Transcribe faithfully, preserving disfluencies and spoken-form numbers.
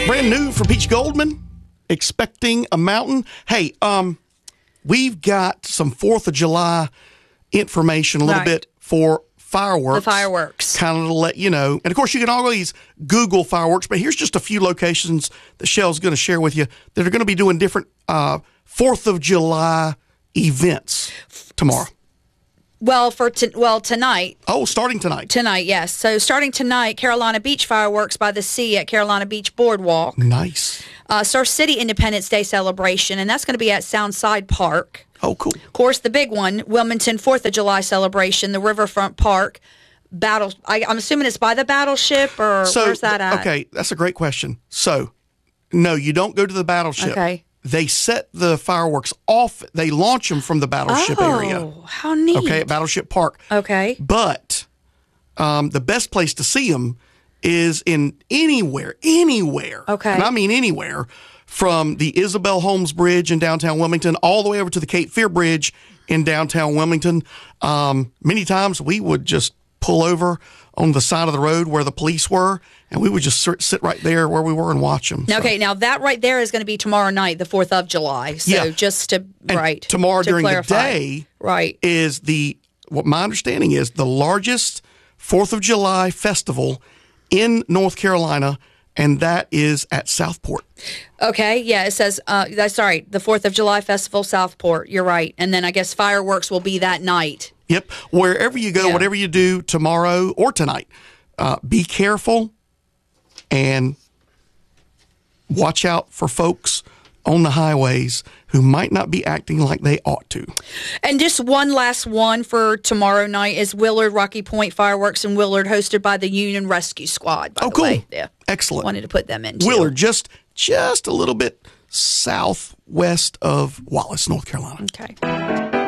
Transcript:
Brand new from Peach Goldman, Expecting a Mountain. Hey, um, we've got some fourth of July information a little Right. bit for fireworks. The fireworks. Kind of to let you know. And, of course, you can always Google fireworks, but here's just a few locations that Shell's going to share with you that are going to be doing different uh, fourth of July events tomorrow. Well, for t- well tonight. Oh, starting tonight. Tonight, yes. So starting tonight, Carolina Beach fireworks by the sea at Carolina Beach Boardwalk. Nice. Uh, Surf City Independence Day celebration, and that's going to be at Soundside Park. Oh, cool. Of course, the big one, Wilmington fourth of July celebration, the Riverfront Park. Battle. I, I'm assuming it's by the Battleship, or So, where's that at? Okay, that's a great question. So, no, you don't go to the Battleship. Okay. They set the fireworks off. They launch them from the Battleship oh, area. how neat. Okay, at Battleship Park. Okay. But um, the best place to see them is in anywhere, anywhere. Okay. And I mean anywhere, from the Isabel Holmes Bridge in downtown Wilmington all the way over to the Cape Fear Bridge in downtown Wilmington. Um, many times we would just pull over on the side of the road where the police were, and we would just sit sit right there where we were and watch them. So. Okay, now that right there is going to be tomorrow night, the fourth of July. So Yeah. just to, And right. tomorrow to during clarify. the day Right. is the, what my understanding is, the largest fourth of July festival in North Carolina, and that is at Southport. Okay, yeah, it says, uh, that's sorry, the fourth of July Festival, Southport. You're right. And then I guess fireworks will be that night. Yep. Wherever you go, Yeah. whatever you do tomorrow or tonight, uh, be careful and watch out for folks on the highways who might not be acting like they ought to. And just one last one for tomorrow night is Willard Rocky Point Fireworks in Willard, hosted by the Union Rescue Squad, by Oh, the cool. way. Yeah. Excellent. Wanted to put them in, too. Willard, just just a little bit southwest of Wallace, North Carolina. Okay.